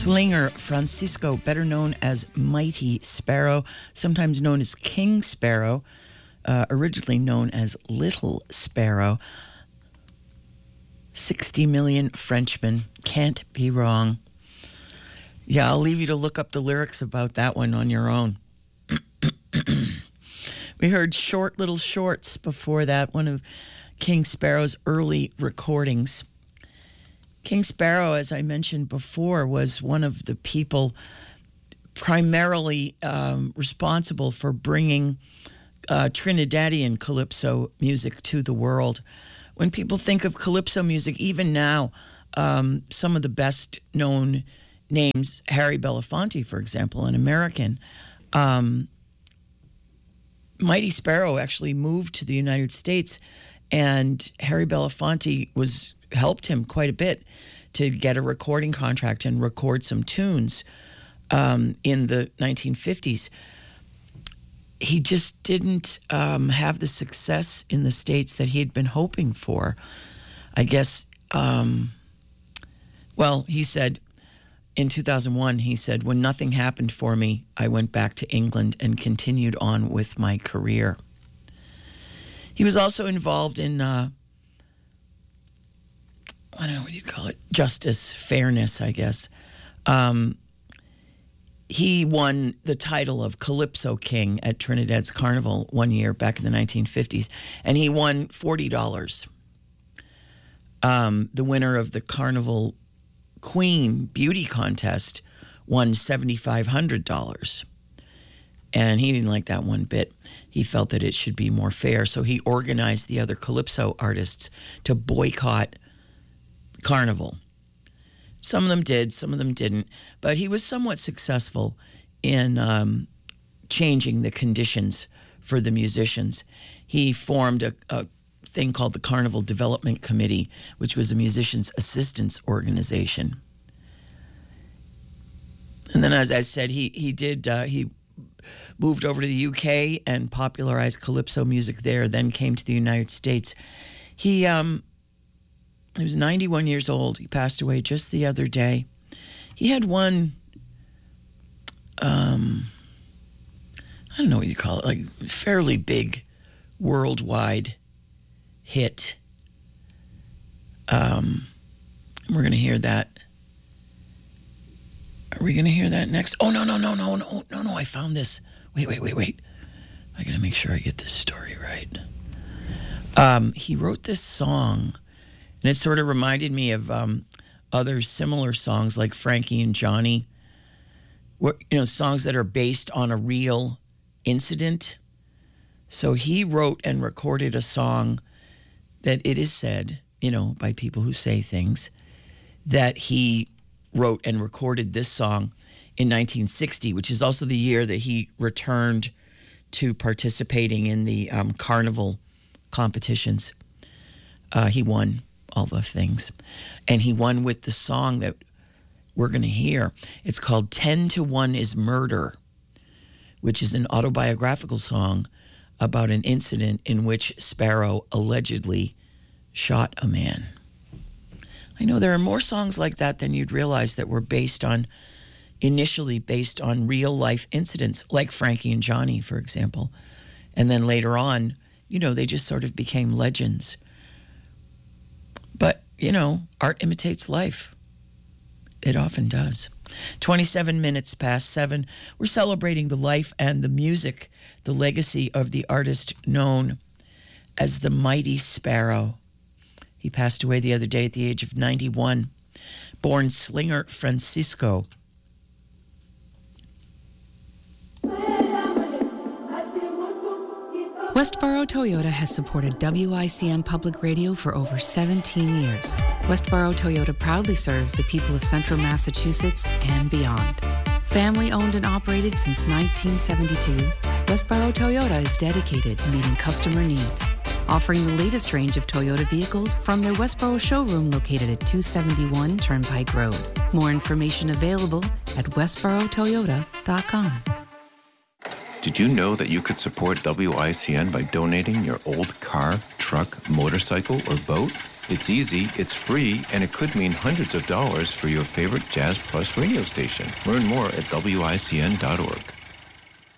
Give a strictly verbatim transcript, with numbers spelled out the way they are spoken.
Slinger Francisco, better known as Mighty Sparrow, sometimes known as King Sparrow, uh, originally known as Little Sparrow. sixty million Frenchmen, can't be wrong. Yeah, I'll leave you to look up the lyrics about that one on your own. We heard Short Little Shorts before that, one of King Sparrow's early recordings. King Sparrow, as I mentioned before, was one of the people primarily um, responsible for bringing uh, Trinidadian calypso music to the world. When people think of calypso music, even now, um, some of the best known names, Harry Belafonte, for example, an American. Um, Mighty Sparrow actually moved to the United States, and Harry Belafonte was helped him quite a bit to get a recording contract and record some tunes um, in the nineteen fifties. He just didn't um, have the success in the States that he had been hoping for. I guess, um, well, he said in two thousand one, he said, "When nothing happened for me, I went back to England and continued on with my career." He was also involved in uh, I don't know what you'd call it, justice, fairness, I guess. Um, he won the title of Calypso King at Trinidad's Carnival one year back in the nineteen fifties, and he won forty dollars. Um, the winner of the Carnival Queen Beauty Contest won seven thousand five hundred dollars. And he didn't like that one bit. He felt that it should be more fair, so he organized the other Calypso artists to boycott Carnival. Some of them did, some of them didn't, but he was somewhat successful in um, changing the conditions for the musicians. He formed a, a thing called the Carnival Development Committee, which was a musicians' assistance organization. And then, as I said, he he did uh, he moved over to the U K and popularized calypso music there. Then came to the United States. He um. He was ninety-one years old. He passed away just the other day. He had one, um, I don't know what you call it, like fairly big worldwide hit. Um, and we're going to hear that. Are we going to hear that next? Oh, no, no, no, no, no, no, no, I found this. Wait, wait, wait, wait. I got to make sure I get this story right. Um, he wrote this song. And it sort of reminded me of um, other similar songs like Frankie and Johnny, where, you know, songs that are based on a real incident. So he wrote and recorded a song that it is said, you know, by people who say things, that he wrote and recorded this song in nineteen sixty, which is also the year that he returned to participating in the um, carnival competitions. Uh, he won all the things. And he won with the song that we're going to hear. It's called ten to one is Murder, which is an autobiographical song about an incident in which Sparrow allegedly shot a man. I know there are more songs like that than you'd realize that were based on, initially based on real life incidents, like Frankie and Johnny, for example. And then later on, you know, they just sort of became legends. But, you know, art imitates life. It often does. twenty-seven minutes past seven. We're celebrating the life and the music, the legacy of the artist known as the Mighty Sparrow. He passed away the other day at the age of ninety-one. Born Slinger Francisco. Westboro Toyota has supported W I C N Public Radio for over seventeen years. Westboro Toyota proudly serves the people of Central Massachusetts and beyond. Family owned and operated since nineteen seventy-two, Westboro Toyota is dedicated to meeting customer needs, offering the latest range of Toyota vehicles from their Westboro showroom located at two seventy-one Turnpike Road. More information available at westboro toyota dot com. Did you know that you could support W I C N by donating your old car, truck, motorcycle, or boat? It's easy, it's free, and it could mean hundreds of dollars for your favorite Jazz Plus radio station. Learn more at W I C N dot org.